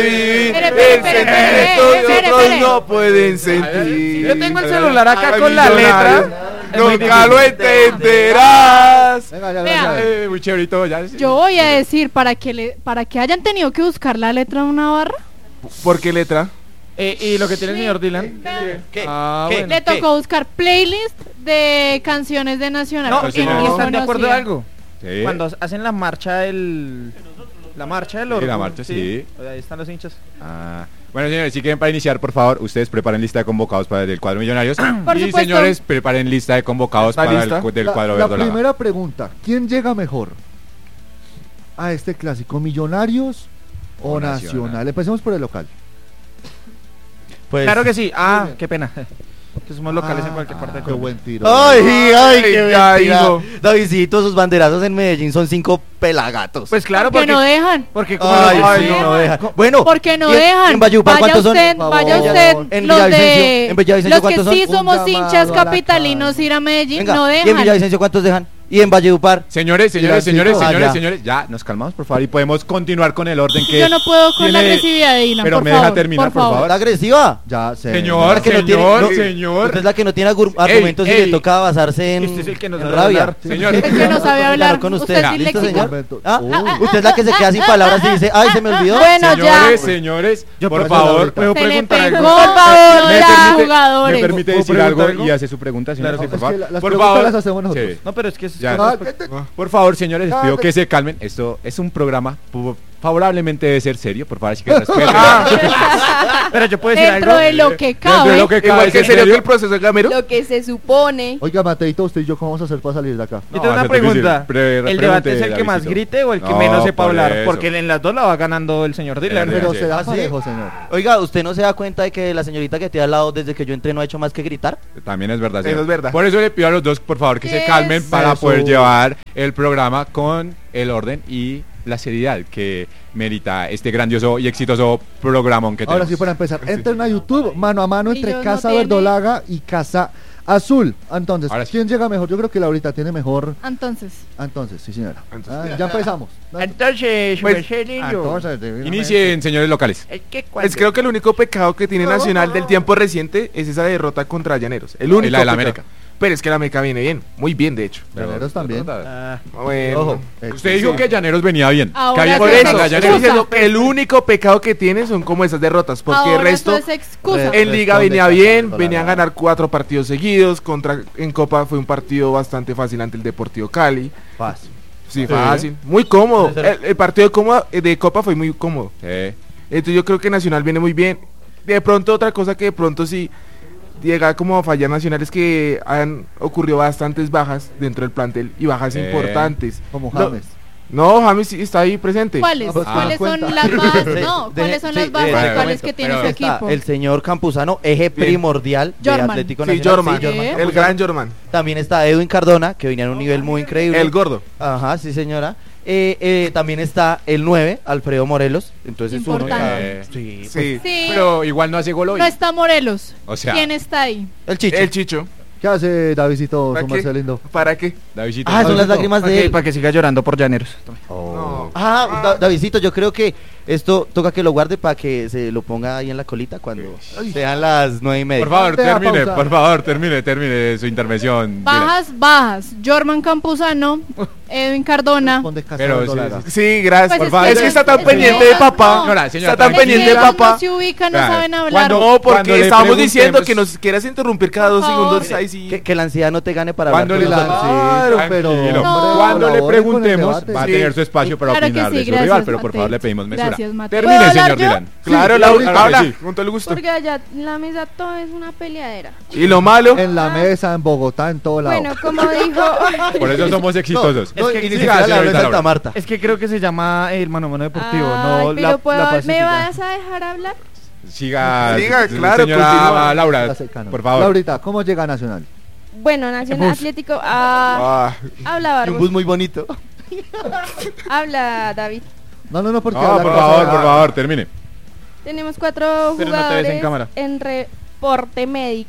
Espere. Otros no pueden sentir. Yo tengo el celular acá con la letra. Nunca lo entenderás. Venga, Muy chéverito ya. Yo voy a decir, para que hayan tenido que buscar la letra de una barra, ¿Por qué letra? Y lo que tiene el señor Dylan. ¿Qué? Bueno. le tocó buscar playlist de canciones de Nacional. No, porque ¿y no están de acuerdo de conocía. algo? Sí. Cuando hacen la marcha del... La marcha del orgullo. la marcha, sí. Ahí están los hinchas. Bueno, señores, si quieren para iniciar, por favor, ustedes preparen lista de convocados para el cuadro Millonarios. Por Y supuesto. señores, preparen lista de convocados ¿Está para lista? del cuadro La verdolaga. primera pregunta, ¿quién llega mejor a este clásico, Millonarios o Nacional? Empecemos por el local. Pues, Claro que sí. Qué pena. Que somos locales en cualquier parte de Qué Colombia. buen tiro. Ay, qué ya mentira. dijo. Davidcito, sus banderazos en Medellín son 5 pelagatos. Pues claro, Porque no dejan. Porque como Ay, los- sí, no dejan. Bueno, Porque no ¿y en- dejan. ¿En Valledupar Vaya cuántos usted, son? vaya Por usted. favor. En Los Villavicencio- en Villavicencio, los que ¿cuántos son? sí Un somos llamado hinchas a la capitalinos ir a Medellín, Venga, no ¿y en dejan. Villavicencio cuántos dejan? ¿Y en Valledupar? Señores, Ah, ya. ya, nos calmamos, por favor, y podemos continuar con el orden que Yo no puedo con la tiene- agresividad de Dylan, Pero por me favor, deja terminar, por favor. ¿Está agresiva? Ya sé. Señor, La que no tiene- señor, no, señor. Usted es la que no tiene argumentos y ey. le toca basarse en, Este es el que nos en debe rabia. hablar. Señor. Es que no sabe hablar. Claro, con usted. ¿Usted es ¿Listo, disléxico? señor? Usted es la que se queda sin palabras y dice, ay, se me olvidó. Bueno, Señores, ya. señores, Yo por prefiero favor, ahorita. ¿puedo Se le preguntar pegó, algo? por favor, ¿Me ya, permite jugadores. decir preguntar algo algo? y hace su pregunta, señor? Claro, por es que favor. las Por preguntas favor. las hacemos nosotros. Sí. No, pero es que es Ya. Por Por favor, señores, les pido que se calmen. Esto es un programa favorablemente debe ser serio, por favor, así que respeten. Pero yo puedo decir Dentro algo. de lo que Dentro cabe. de lo que cabe, Igual que ¿es serio que serio? el proceso de Gamero. Lo que se supone. Oiga, Mateito, usted y yo, ¿cómo vamos a hacer para salir de acá? Yo tengo una hace difícil. pregunta. ¿El debate es el que más Davidcito. grite o el que No, menos sepa por hablar? eso. Porque en las dos la va ganando el señor Dylan. Pero sí. se da ¿Ah, sí? parejo, señor. Oiga, ¿usted no se da cuenta de que la señorita que tiene al lado desde que yo entré no ha hecho más que gritar? También es verdad. Eso señor. es verdad. Por eso le pido a los dos, por favor, que se ¿Qué calmen es para eso? poder llevar el programa con el orden y la seriedad que merita este grandioso y exitoso programón que Ahora tenemos. sí, para empezar, entren a YouTube, mano a mano entre Ellos Casa no tienen- Verdolaga y Casa Azul. Entonces, Ahora sí. ¿quién llega mejor? Yo creo que Laurita tiene mejor. Entonces, Entonces, sí, señora. Entonces. Ya empezamos. Entonces, Pues, Entonces, Inicien, señores locales. Pues creo que el único pecado que tiene Nacional del tiempo reciente es esa derrota contra Llaneros. El único Y la de la pecado. América. Pero es que la América viene bien, muy bien de hecho. Llaneros también. Bueno, Ojo. Usted dijo que Llaneros venía bien. Ahora que había sí. por que eso ganar a estoy Llaneros. diciendo que el único pecado que tiene son como esas derrotas, porque el ahora resto eso es excusa. en Liga Responde, venía Casa bien, Verdolaga. venía a ganar 4 partidos seguidos, en Copa fue un partido bastante fácil ante el Deportivo Cali. Fácil. Sí, fácil, muy cómodo. El partido de Copa fue muy cómodo. Entonces yo creo que Nacional viene muy bien. De pronto otra cosa que de pronto sí llega como a fallar Nacional es que han ocurrido bastantes bajas dentro del plantel y bajas importantes. Como No, James. No, James sí está ahí presente. ¿Cuáles? pues, ¿Cuáles son cuenta. las bajas? Sí, No, ¿cuáles son las sí, bajas bueno, actuales que tiene pero su Está equipo? el señor Campuzano, eje primordial de Jorman. Atlético Sí, Nacional. Jorman, Sí. el gran Jorman, También está Edwin Cardona, que venía en un nivel muy increíble. el gordo. Ajá, sí señora. También está el 9, Alfredo Morelos. Entonces uno Importante. sí, Sí, Sí, Pero igual no hace gol hoy. no está Morelos. O sea- ¿Quién está ahí? el Chicho. El Chicho. ¿Qué hace Davidito, ¿Para su qué? merced lindo? ¿Para qué? Davidcito. Ah, son las lágrimas de él. Para que siga llorando por Llaneros. No. Davidcito, yo creo que esto toca que lo guarde para que se lo ponga ahí en la colita cuando sean las 9:30. Por favor, Ponte a termine, pausar. por favor, termine su intervención. Bajas. Jorman Campuzano, Edwin Cardona. Responde Casa Pero Verdolaga. Sí, gracias. Pues favor. es que está tan es pendiente que- de papá. no. Señora, señora, está tan Es pendiente que de ellos papá. no se ubican, no Claro. saben hablar. Cuando- No, Cuando porque le estábamos preguntemos- diciendo que nos quieras interrumpir cada 2 Por favor. segundos. Ahí sí. Que la ansiedad no te gane para Cuando hablar le, con los demás. Claro, pero, tranquilo. No. Cuando le colaboren con el preguntemos, debate. va a Sí. tener su espacio para Claro que opinar sí, de su gracias, rival, pero por favor Mateo. le pedimos mesura. Gracias, Mateo. Termine, ¿Puedo señor hablar yo? Dylan. Claro, Sí, Laura, Laurita. habla, Sí. con todo el gusto. Porque allá en la mesa todo es una peleadera. Y lo malo, En la mesa, en Bogotá, en todo lado. Bueno, como dijo. Por eso somos exitosos. No, Es que y ni siga, siquiera le hablo en señorita Santa Laura. Marta. Es que creo que se llama el mano a mano deportivo, Ay, no pero la ¿me pacífica. vas a dejar hablar? Siga, claro, señora continúa. Laura, Está cercano. por favor. Laurita, ¿cómo llega Nacional? Bueno, Nacional Bus. Atlético. ah, Habla, Y un Barbos. bus muy bonito. Habla, David. No, porque No, hablar por pasa- favor, termine. Tenemos 4 Pero no te ves en jugadores cámara. en reporte médico.